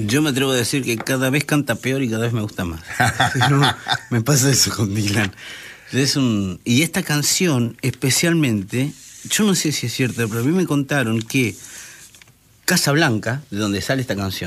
Yo me atrevo a decir que cada vez canta peor y cada vez me gusta más. No, me pasa eso con Dylan. Y esta canción, especialmente, yo no sé si es cierto, pero a mí me contaron que Casablanca, de donde sale esta canción,